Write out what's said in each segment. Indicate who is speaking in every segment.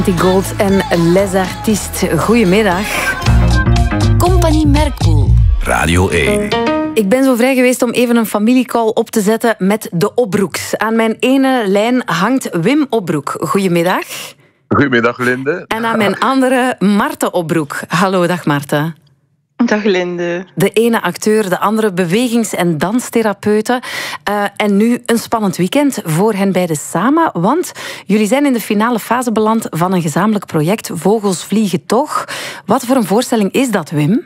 Speaker 1: Gold en Les Artistes. Goedemiddag.
Speaker 2: Compagnie Merkpoel.
Speaker 3: Radio 1.
Speaker 1: Ik ben zo vrij geweest om even een familiecall op te zetten met de Opbroeks. Aan mijn ene lijn hangt Wim Opbroek. Goedemiddag.
Speaker 4: Goedemiddag, Linde.
Speaker 1: En aan mijn andere Marten Opbroek. Hallo, dag Marten.
Speaker 5: Dag Linde.
Speaker 1: De ene acteur, de andere bewegings- en danstherapeute. En nu een spannend weekend voor hen beiden samen. Want jullie zijn in de finale fase beland van een gezamenlijk project. Vogels vliegen toch. Wat voor een voorstelling is dat, Wim?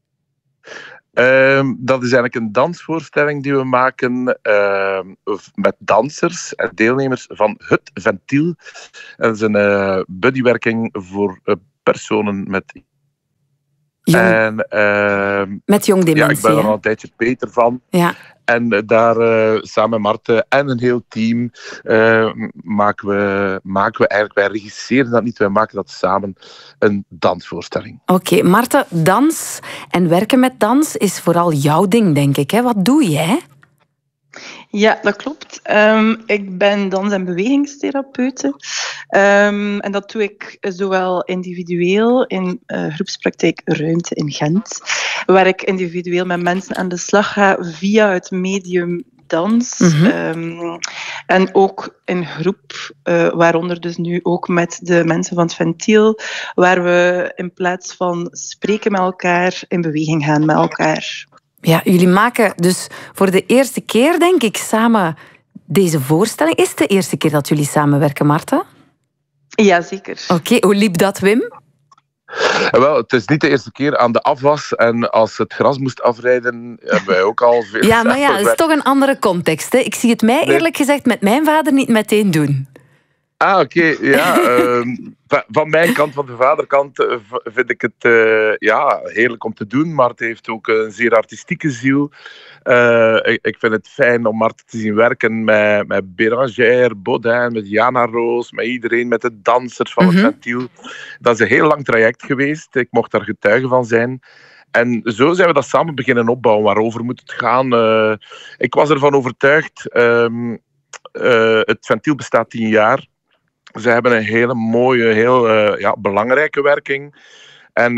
Speaker 4: Dat is eigenlijk een dansvoorstelling die we maken met dansers en deelnemers van Het Ventiel. Dat is een buddywerking voor personen met...
Speaker 1: Met jong dementie.
Speaker 4: Ja, ik ben er al een tijdje Peter van.
Speaker 1: Ja.
Speaker 4: En daar samen met Marten en een heel team maken we eigenlijk, wij regisseren dat niet, wij maken dat samen, een dansvoorstelling.
Speaker 1: Oké, Marten, dans en werken met dans is vooral jouw ding, denk ik. Hè? Wat doe jij?
Speaker 5: Ja, dat klopt. Ik ben dans- en bewegingstherapeute. En dat doe ik zowel individueel in groepspraktijk Ruimte in Gent, waar ik individueel met mensen aan de slag ga via het medium dans. En ook in groep, waaronder dus nu ook met de mensen van het Ventiel, waar we in plaats van spreken met elkaar, in beweging gaan met elkaar.
Speaker 1: Ja, jullie maken dus voor de eerste keer, denk ik, samen deze voorstelling. Is het de eerste keer dat jullie samenwerken, Marten?
Speaker 5: Ja, zeker.
Speaker 1: Oké, hoe liep dat, Wim?
Speaker 4: Wel, het is niet de eerste keer aan de afwas. En als het gras moest afrijden, hebben wij ook al veel...
Speaker 1: Ja, maar ja, het is toch een andere context. Hè? Ik zie het mij eerlijk gezegd met mijn vader niet meteen doen.
Speaker 4: Ah, oké. Ja. Van mijn kant, van de vaderkant, vind ik het heerlijk om te doen. Marten heeft ook een zeer artistieke ziel. Ik vind het fijn om Marten te zien werken met Bérangère, Baudin, met Jana Roos, met iedereen, met de dansers van het Ventiel. Dat is een heel lang traject geweest. Ik mocht daar getuige van zijn. En zo zijn we dat samen beginnen opbouwen. Waarover moet het gaan? Ik was ervan overtuigd. Het Ventiel bestaat 10 jaar. Ze hebben een hele mooie, heel belangrijke werking. En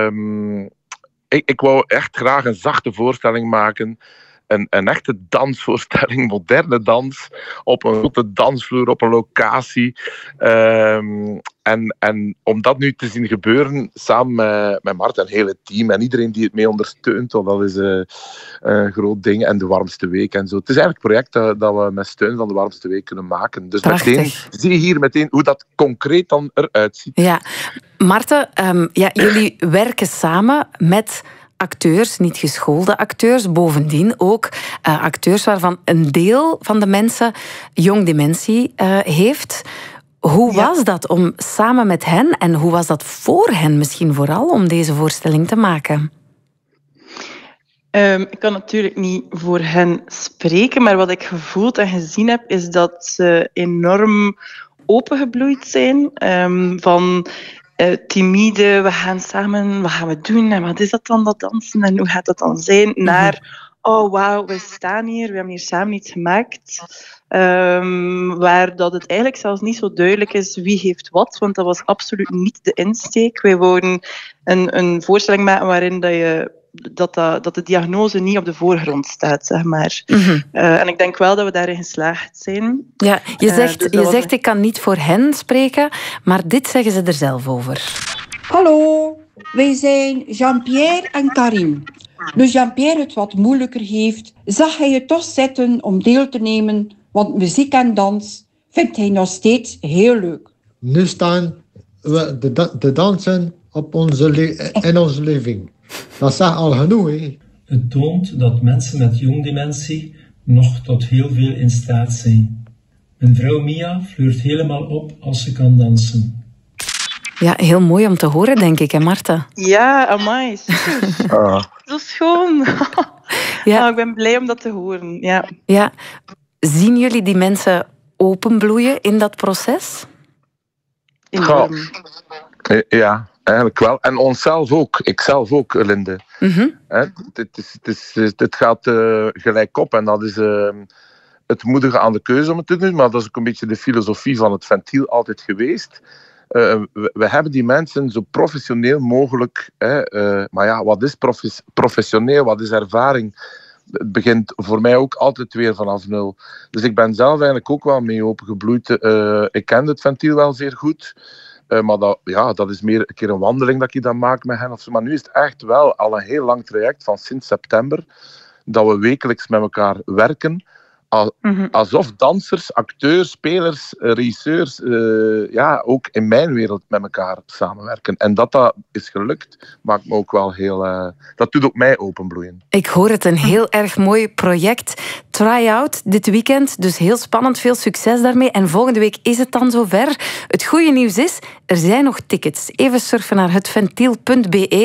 Speaker 4: ik wou echt graag een zachte voorstelling maken. Een echte dansvoorstelling, moderne dans, op een grote dansvloer, op een locatie. En om dat nu te zien gebeuren, samen met Marten en het hele team en iedereen die het mee ondersteunt, want dat is een groot ding. En de Warmste Week en zo. Het is eigenlijk een project dat we met steun van de Warmste Week kunnen maken. Dus meteen, zie je hier meteen hoe dat concreet dan eruit ziet.
Speaker 1: Ja, Marten, jullie werken samen met acteurs, niet geschoolde acteurs, bovendien ook acteurs waarvan een deel van de mensen jong dementie heeft. Hoe was dat om samen met hen, en hoe was dat voor hen misschien vooral, om deze voorstelling te maken?
Speaker 5: Ik kan natuurlijk niet voor hen spreken, maar wat ik gevoeld en gezien heb, is dat ze enorm opengebloeid zijn. Van timide, we gaan samen, wat gaan we doen en wat is dat dan, dat dansen en hoe gaat dat dan zijn, naar oh wauw, we staan hier, we hebben hier samen iets gemaakt, waar dat het eigenlijk zelfs niet zo duidelijk is wie heeft wat, want dat was absoluut niet de insteek. Wij wouden een voorstelling maken waarin dat de diagnose niet op de voorgrond staat, zeg maar. En ik denk wel dat we daarin geslaagd zijn.
Speaker 1: Ja, je zegt ik kan niet voor hen spreken, maar dit zeggen ze er zelf over.
Speaker 6: Hallo, wij zijn Jean-Pierre en Karim. Nu Jean-Pierre het wat moeilijker heeft, zag hij het toch zitten om deel te nemen, want muziek en dans vindt hij nog steeds heel leuk.
Speaker 7: Nu staan we te dansen op in onze living. Dat zegt al genoeg, hè?
Speaker 8: Het toont dat mensen met jong dementie nog tot heel veel in staat zijn. Mijn vrouw Mia fleurt helemaal op als ze kan dansen.
Speaker 1: Ja, heel mooi om te horen, denk ik, hè, Marten?
Speaker 5: Ja, amai, super. Zo schoon. Ik ben blij om dat te horen.
Speaker 1: Ja. Zien jullie die mensen openbloeien in dat proces?
Speaker 4: Ja, eigenlijk wel. En onszelf ook. Ikzelf ook, Linde. Het gaat gelijk op. En dat is het moedige aan de keuze om het te doen. Maar dat is ook een beetje de filosofie van het Ventiel altijd geweest. we hebben die mensen zo professioneel mogelijk. Maar ja, wat is professioneel? Wat is ervaring? Het begint voor mij ook altijd weer vanaf nul. Dus ik ben zelf eigenlijk ook wel mee opengebloeid. Ik ken het ventiel wel zeer goed. Maar dat is meer een keer een wandeling dat ik dan maak met hen. Maar nu is het echt wel al een heel lang traject van sinds september dat we wekelijks met elkaar werken. Alsof dansers, acteurs, spelers, regisseurs ook in mijn wereld met elkaar samenwerken. En dat is gelukt, maakt me ook wel heel... dat doet ook mij openbloeien.
Speaker 1: Ik hoor het, een heel erg mooi project. Try-out dit weekend, dus heel spannend, veel succes daarmee. En volgende week is het dan zover. Het goede nieuws is, er zijn nog tickets. Even surfen naar hetventiel.be.